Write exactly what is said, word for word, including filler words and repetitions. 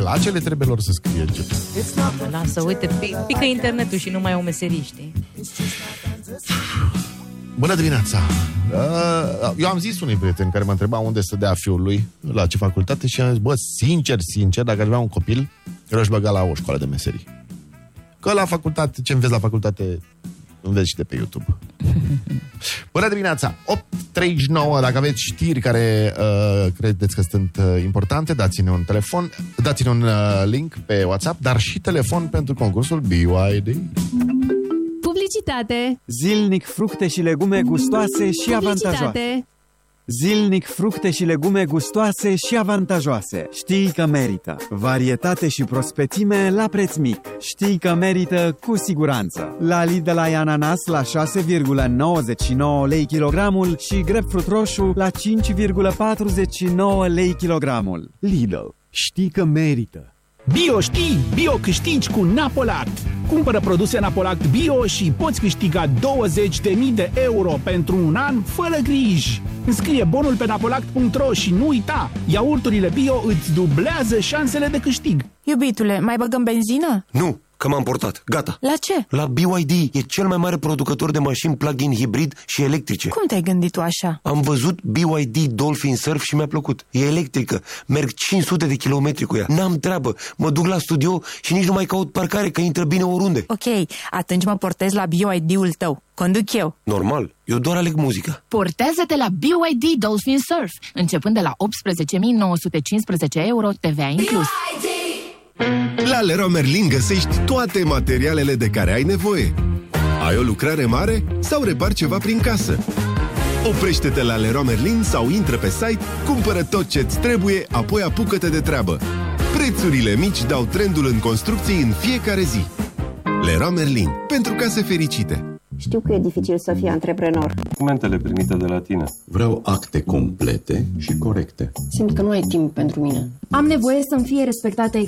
La ce le trebuie lor să scrie? Lasă, uite, pică internetul și nu mai au meserii, știi? Bună dimineața! Eu am zis unui prieten care mă întreba unde să dea fiul lui, la ce facultate, și am zis, bă, sincer, sincer, dacă aș avea un copil, eu aș băga la o școală de meserii. Că la facultate, ce înveți la facultate, înveți și de pe YouTube. Bună dimineața! opt treizeci și nouă, dacă aveți știri care uh, credeți că sunt uh, importante, dați-ne un telefon, dați-ne un uh, link pe WhatsApp, dar și telefon pentru concursul B Y D. Publicitate! Zilnic fructe și legume gustoase și avantajoase. Zilnic fructe și legume gustoase și avantajoase. Știi că merită. Varietate și prospețime la preț mic. Știi că merită cu siguranță. La Lidl ai ananas la șase virgulă nouăzeci și nouă lei kilogramul și grapefruit roșu la cinci virgulă patruzeci și nouă lei kilogramul. Lidl. Știi că merită. Bio știi, bio câștigi cu Napolact. Cumpără produse Napolact Bio și poți câștiga douăzeci de mii de euro pentru un an fără griji. Înscrie bonul pe napolact punct ro și nu uita, iaurturile Bio îți dublează șansele de câștig. Iubitule, mai băgăm benzină? Nu, că m-am portat. Gata. La ce? La B Y D. E cel mai mare producător de mașini plug-in hibrid și electrice. Cum te-ai gândit tu așa? Am văzut B Y D Dolphin Surf și mi-a plăcut. E electrică. Merg cinci sute de kilometri cu ea. N-am treabă. Mă duc la studio și nici nu mai caut parcare, că intră bine oriunde. Ok, atunci mă portez la B Y D-ul tău. Conduc eu. Normal. Eu doar aleg muzica. Portează-te la B Y D Dolphin Surf, începând de la optsprezece mii nouă sute cincisprezece euro, T V A inclus. La Leroy Merlin găsești toate materialele de care ai nevoie. Ai o lucrare mare sau repari ceva prin casă? Oprește-te la Leroy Merlin sau intră pe site, cumpără tot ce-ți trebuie, apoi apucă-te de treabă. Prețurile mici dau trendul în construcții în fiecare zi. Leroy Merlin, pentru case fericite. Știu că e dificil să fii antreprenor. Documentele primite de la tine. Vreau acte complete și corecte. Simt că nu ai timp pentru mine. Am nevoie să-mi fie respectate